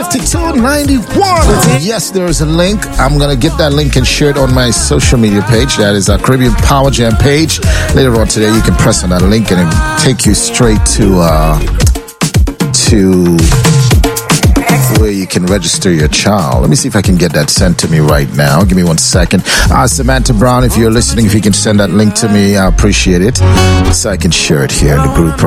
5291. Yes, there is a link. I'm going to get that link and share it on my social media page. That is our Caribbean Power Jam page. Later on today, you can press on that link and it'll take you straight to where you can register your child. Let me see if I can get that sent to me right now. Give me 1 second. Samantha Brown, if you're listening, if you can send that link to me, I appreciate it. So I can share it here in the group right